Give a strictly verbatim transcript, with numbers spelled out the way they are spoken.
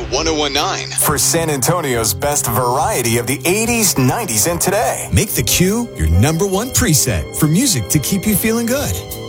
one oh one point nine. For San Antonio's best variety of the eighties, nineties, and today. Make the Q your number one preset for music to keep you feeling good.